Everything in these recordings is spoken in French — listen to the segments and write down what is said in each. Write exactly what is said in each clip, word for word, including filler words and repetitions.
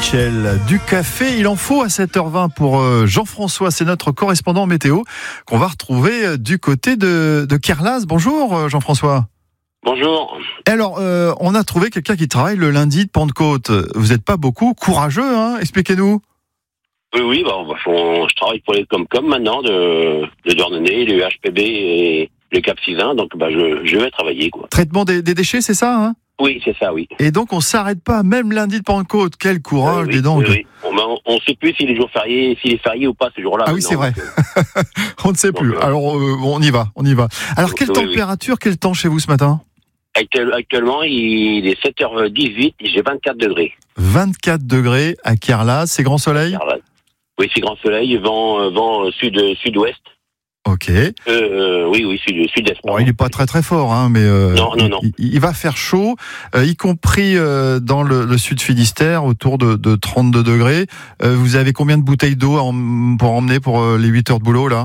Michel, du café, il en faut à sept heures vingt pour Jean-François, c'est notre correspondant météo qu'on va retrouver du côté de, de Kerlas. Bonjour Jean-François. Bonjour. Alors, euh, on a trouvé quelqu'un qui travaille le lundi de Pentecôte. Vous n'êtes pas beaucoup courageux, hein ? Expliquez-nous. Oui, oui, bah, bah, faut, je travaille pour les Comcom maintenant, de, de Douarnenez, le H P B et le Cap Sizun, donc bah, je, je vais travailler, quoi. Traitement des, des déchets, c'est ça, hein ? Oui, c'est ça, oui. Et donc, on ne s'arrête pas, même lundi de Pentecôte. Quel courage, oui, dis donc. Oui, oui. On ne sait plus s'il est jour férié, s'il est férié ou pas ce jour-là. Ah oui, c'est vrai. On ne sait plus. Donc, Alors, euh, on y va, on y va. Alors, quelle oui, température, oui. Quel temps chez vous ce matin ? Actuellement, il est sept heures dix-huit et j'ai vingt-quatre degrés. vingt-quatre degrés à Kerlas, c'est grand soleil ? Oui, c'est grand soleil, vent, vent sud, sud-ouest. Ok. Euh, oui, oui, sud, sud-est. Alors, il n'est pas très très fort, hein, mais euh, non, non, non. Il, il va faire chaud, euh, y compris euh, dans le, le sud Finistère, autour de, de trente-deux degrés. Euh, vous avez combien de bouteilles d'eau en, pour emmener pour euh, les huit heures de boulot, là ?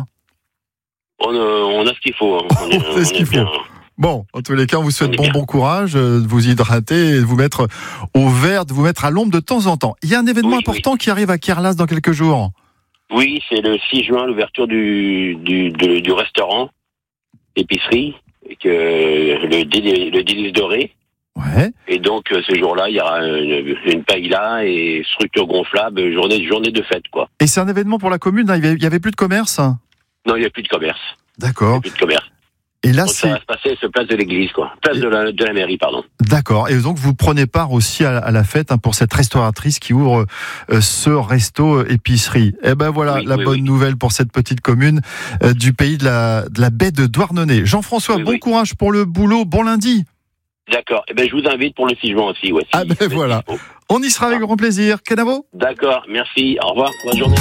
on, euh, on a ce qu'il faut. Hein. On, est, on a ce qu'il faut. Bien... Bon, en tous les cas, on vous souhaite bon, bon courage, euh, de vous hydrater et de vous mettre au vert, de vous mettre à l'ombre de temps en temps. Il y a un événement oui, important oui. qui arrive à Kerlas dans quelques jours. Oui, c'est le six juin, l'ouverture du, du, du, du restaurant, épicerie, et que le, le délice doré. Ouais. Et donc, ce jour-là, il y aura une, une paella et structure gonflable, journée, journée de fête, quoi. Et c'est un événement pour la commune, hein, il n'y avait plus de commerce ? Non, il n'y a plus de commerce. D'accord. Il n'y a plus de commerce. Et là, donc c'est... ça va se passer sur place de l'église, quoi. Place et... de, la, de la mairie, pardon. D'accord. Et donc, vous prenez part aussi à, à la fête, hein, pour cette restauratrice qui ouvre euh, ce resto euh, épicerie. Eh ben voilà, oui, la oui, bonne oui. nouvelle pour cette petite commune euh, du pays de la, de la baie de Douarnenez. Jean-François, oui, bon oui. courage pour le boulot. Bon lundi. D'accord. Eh ben, je vous invite pour le six juin aussi. Ouais, si ah ben voilà. Dispo. On y sera avec ah. grand plaisir. Kenavo. D'accord. Merci. Au revoir. Bonne journée.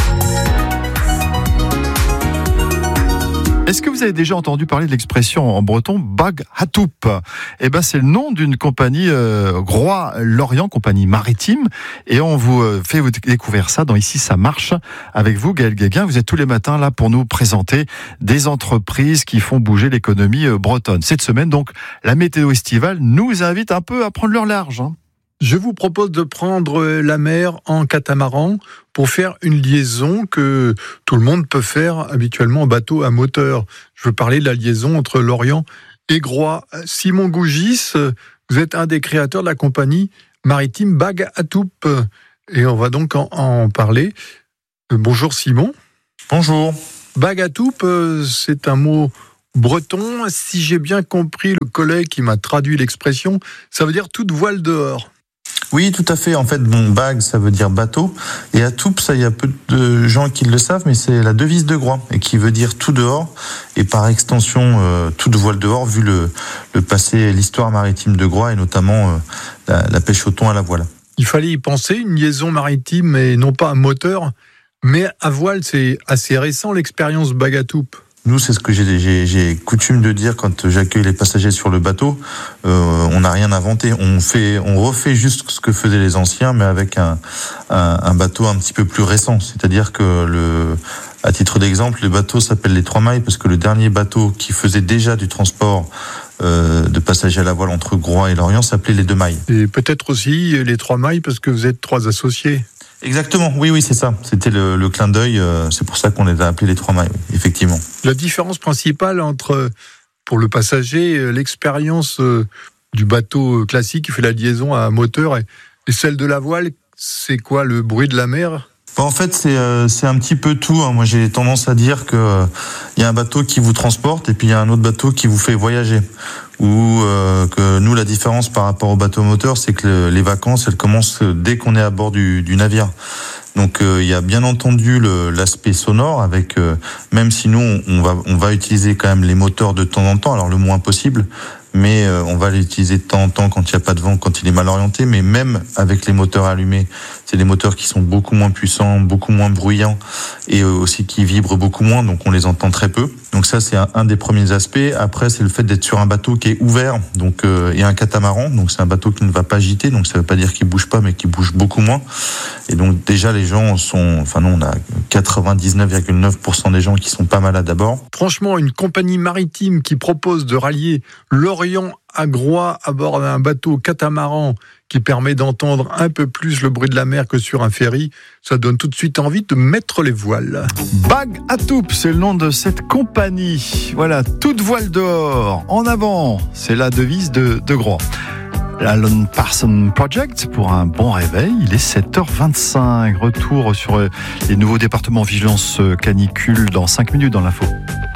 Est-ce que vous avez déjà entendu parler de l'expression en breton bag hatoup ? Eh ben, c'est le nom d'une compagnie euh, Groix-Lorient, compagnie maritime, et on vous euh, fait vous découvrir ça dans Ici ça marche avec vous, Gaël Guéguin. Vous êtes tous les matins là pour nous présenter des entreprises qui font bouger l'économie euh, bretonne. Cette semaine, donc, la météo estivale nous invite un peu à prendre leur large. Hein. Je vous propose de prendre la mer en catamaran pour faire une liaison que tout le monde peut faire habituellement en bateau à moteur. Je veux parler de la liaison entre Lorient et Groix. Simon Gougis, vous êtes un des créateurs de la compagnie maritime Bag Hatoup. Et on va donc en, en parler. Bonjour Simon. Bonjour. Bag Hatoup, c'est un mot breton. Si j'ai bien compris le collègue qui m'a traduit l'expression, ça veut dire toute voile dehors. Oui, tout à fait. En fait, bon, bag, ça veut dire bateau. Et Hatoup, ça, il y a peu de gens qui le savent, mais c'est la devise de Groix, et qui veut dire tout dehors. Et par extension, euh, toute voile dehors, vu le, le passé, l'histoire maritime de Groix, et notamment euh, la, la pêche au thon à la voile. Il fallait y penser, une liaison maritime, et non pas un moteur, mais à voile, c'est assez récent, l'expérience Bag Hatoup. Nous, c'est ce que j'ai, j'ai, j'ai coutume de dire quand j'accueille les passagers sur le bateau. Euh, on n'a rien inventé. On fait, on refait juste ce que faisaient les anciens, mais avec un, un, un bateau un petit peu plus récent. C'est-à-dire que le, à titre d'exemple, le bateau s'appelle les Trois Mailles parce que le dernier bateau qui faisait déjà du transport euh, de passagers à la voile entre Groix et Lorient s'appelait les Deux Mailles. Et peut-être aussi les Trois Mailles parce que vous êtes trois associés. Exactement, oui, oui, c'est ça. C'était le, le clin d'œil. Euh, c'est pour ça qu'on les a appelés les Trois Mailles, oui, effectivement. La différence principale entre, pour le passager, l'expérience euh, du bateau classique qui fait la liaison à moteur et, et celle de la voile, c'est quoi, le bruit de la mer ? En fait, c'est euh, c'est un petit peu tout. Hein. Moi, j'ai tendance à dire que euh, y a un bateau qui vous transporte et puis il y a un autre bateau qui vous fait voyager. Ou euh, que nous, la différence par rapport au bateau moteur, c'est que le, les vacances, elles commencent dès qu'on est à bord du, du navire. Donc, il euh, y a bien entendu le, l'aspect sonore, avec euh, même si nous, on, on va on va utiliser quand même les moteurs de temps en temps, alors le moins possible. Mais euh, on va l'utiliser de temps en temps quand il n'y a pas de vent, quand il est mal orienté. Mais même avec les moteurs allumés, c'est des moteurs qui sont beaucoup moins puissants, beaucoup moins bruyants et euh, aussi qui vibrent beaucoup moins, donc on les entend très peu. Donc ça, c'est un, un des premiers aspects. Après, c'est le fait d'être sur un bateau qui est ouvert, donc euh, et un catamaran. Donc c'est un bateau qui ne va pas agiter, donc ça ne veut pas dire qu'il bouge pas, mais qui bouge beaucoup moins. Et donc déjà les gens sont, enfin non, on a quatre-vingt-dix-neuf virgule neuf pour cent des gens qui sont pas malades à bord. Franchement, une compagnie maritime qui propose de rallier Lorient à Groix à bord d'un bateau catamaran qui permet d'entendre un peu plus le bruit de la mer que sur un ferry, ça donne tout de suite envie de mettre les voiles. Bag Hatup, c'est le nom de cette compagnie. Voilà, toute voile dehors, en avant, c'est la devise de, de Groix. L'Alan Parsons Project pour un bon réveil. Il est sept heures vingt-cinq. Retour sur les nouveaux départements vigilance canicule dans cinq minutes dans l'info.